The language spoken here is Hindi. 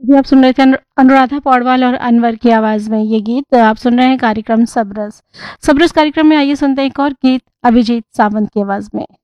अभी आप सुन रहे थे अनुराधा पौडवाल और अनवर की आवाज में ये गीत। आप सुन रहे हैं कार्यक्रम सबरस। सबरस कार्यक्रम में आइए सुनते हैं एक और गीत अभिजीत सावंत की आवाज में।